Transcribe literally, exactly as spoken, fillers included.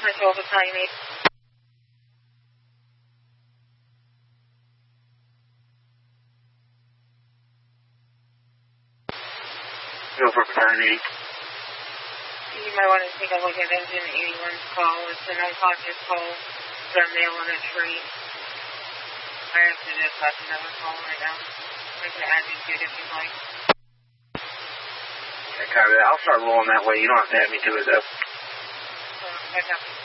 Control the time eight. Go for battalion eight. You might want to take a look at engine eighty-one's call. It's an unconscious call. It's a male in a tree. I have to dispatch another call right now. I can add you to it if you'd like. Okay, I'll start rolling that way. You don't have to add me to it, though. Uh, I got you.